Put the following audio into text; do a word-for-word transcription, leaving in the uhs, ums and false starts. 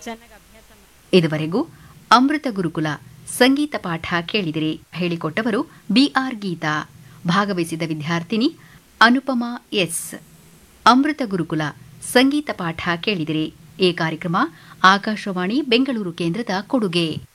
ಚೆನ್ನಾಗಿ ಅಭ್ಯಾಸ ಮಾಡಿ. ಇದುವರೆಗೂ ಅಮೃತ ಗುರುಕುಲ ಸಂಗೀತ ಪಾಠ ಕೇಳಿದಿರಿ. ಹೇಳಿಕೊಟ್ಟವರು ಬಿಆರ್ ಗೀತಾ. ಭಾಗವಹಿಸಿದ ವಿದ್ಯಾರ್ಥಿನಿ ಅನುಪಮಾ ಎಸ್. ಅಮೃತ ಗುರುಕುಲ ಸಂಗೀತ ಪಾಠ ಕೇಳಿದಿರಿ. ಈ ಕಾರ್ಯಕ್ರಮ ಆಕಾಶವಾಣಿ ಬೆಂಗಳೂರು ಕೇಂದ್ರದ ಕೊಡುಗೆ.